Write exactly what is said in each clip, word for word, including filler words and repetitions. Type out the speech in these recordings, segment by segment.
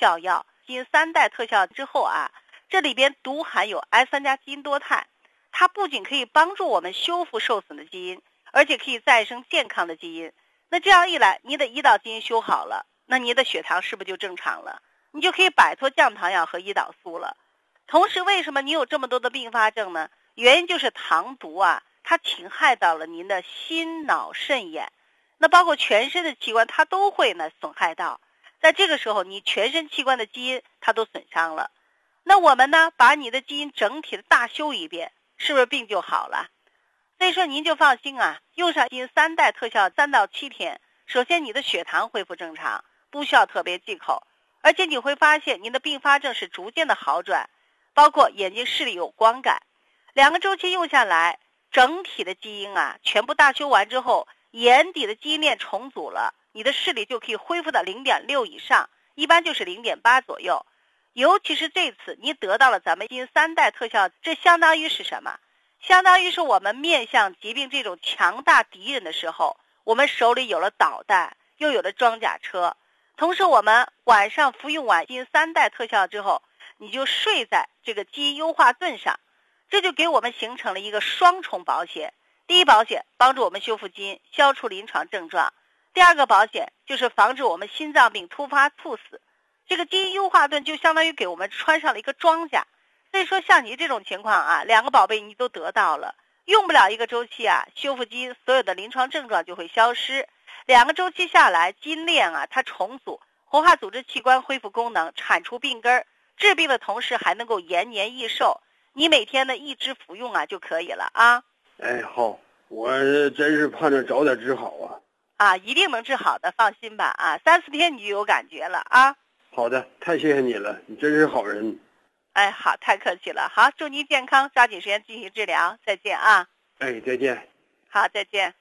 效药，基因三代特效之后啊，这里边独含有 S 三 加基因多肽，它不仅可以帮助我们修复受损的基因，而且可以再生健康的基因。那这样一来，你的胰岛基因修好了，那你的血糖是不是就正常了？你就可以摆脱降糖药和胰岛素了。同时，为什么你有这么多的并发症呢？原因就是糖毒啊，它侵害到了您的心脑肾眼，那包括全身的器官它都会呢损害到。在这个时候，你全身器官的基因它都损伤了。那我们呢，把你的基因整体的大修一遍，是不是病就好了？所以说您就放心啊，用上基因三代特效三到七天，首先你的血糖恢复正常，不需要特别忌口，而且你会发现您的并发症是逐渐的好转，包括眼睛视力有光感。两个周期用下来，整体的基因啊全部大修完之后，眼底的基因链重组了，你的视力就可以恢复到 零点六 以上，一般就是 零点八 左右。尤其是这次你得到了咱们基因三代特效，这相当于是什么？相当于是我们面向疾病这种强大敌人的时候，我们手里有了导弹，又有了装甲车。同时我们晚上服用完基因三代特效之后，你就睡在这个基因优化盾上，这就给我们形成了一个双重保险。第一保险帮助我们修复基因，消除临床症状；第二个保险就是防止我们心脏病突发猝死。这个基因优化盾就相当于给我们穿上了一个装甲。所以说像你这种情况啊，两个宝贝你都得到了，用不了一个周期啊，修复基因所有的临床症状就会消失。两个周期下来，基因链啊它重组，活化组织器官恢复功能，铲除病根，治病的同时还能够延年益寿。你每天呢一直服用啊就可以了啊。 哎，好，我真是盼着早点治好啊。 啊，一定能治好的，放心吧啊，三四天你就有感觉了啊。 好的，太谢谢你了，你真是好人。 哎，好，太客气了。好，祝您健康，抓紧时间进行治疗。再见啊。 哎，再见。 好，再见。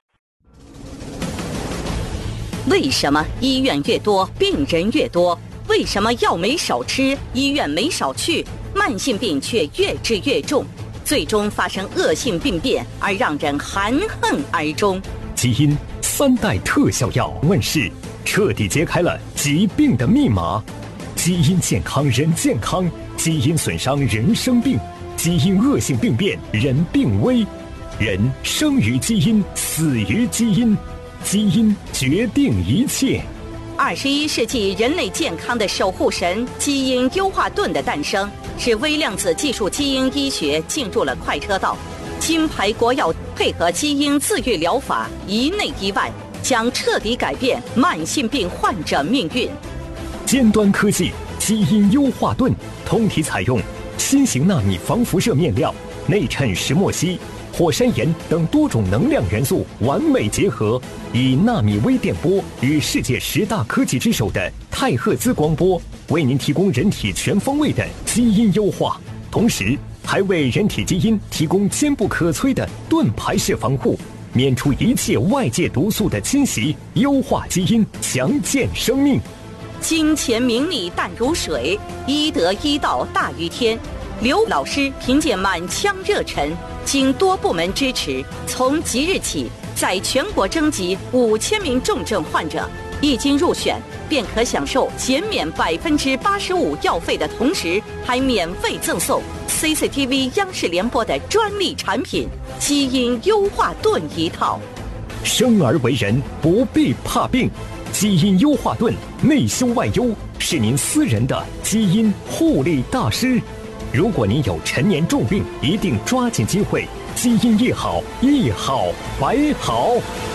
为什么医院越多，病人越多？为什么药没少吃，医院没少去，慢性病却越治越重，最终发生恶性病变，而让人含恨而终？ 基因三代特效药问世，彻底揭开了疾病的密码。基因健康人健康，基因损伤人生病，基因恶性病变人病危。人生于基因，死于基因，基因决定一切。 二十一世纪人类健康的守护神——基因优化盾的诞生，使微量子技术基因医学进入了快车道。金牌国药配合基因自愈疗法，一内一外，将彻底改变慢性病患者命运。 尖端科技基因优化盾，通体采用新型纳米防辐射面料，内衬石墨烯、火山岩等多种能量元素完美结合，以纳米微电波与世界十大科技之首的太赫兹光波，为您提供人体全方位的基因优化，同时还为人体基因提供坚不可摧的盾牌式防护，免除一切外界毒素的侵袭，优化基因，强健生命。 金钱名利淡如水，医德医道大于天。刘老师凭借满腔热忱，经多部门支持，从即日起在全国征集五千名重症患者，一经入选便可享受减免百分之八十五药费的同时，还免费赠送 C C T V 央视联播的专利产品基因优化盾一套。 生而为人，不必怕病。基因优化盾内修外优，是您私人的基因护理大师。如果您有陈年重病，一定抓紧机会，基因一好，一好百好。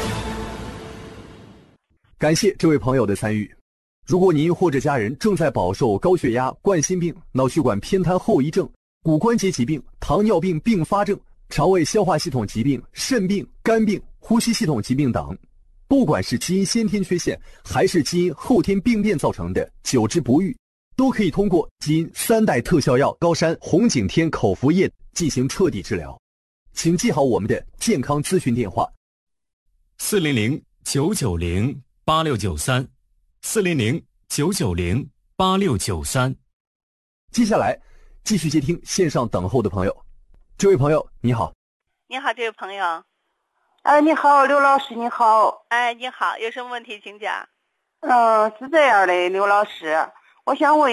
感谢这位朋友的参与。如果您或者家人正在饱受高血压、冠心病、脑血管偏瘫后遗症、骨关节疾病、糖尿病并发症、肠胃消化系统疾病、肾病、肝病、呼吸系统疾病等，不管是基因先天缺陷还是基因后天病变造成的久治不愈，都可以通过基因三代特效药高山红景天口服液进行彻底治疗。请记好我们的健康咨询电话： 四零零九九零八六九三，四零零九九零八六九三。 接下来继续接听线上等候的朋友。这位朋友你好。 你好，这位朋友。 哎，你好，刘老师，你好。 哎，你好，有什么问题请讲。 嗯，是这样的，刘老师，我想问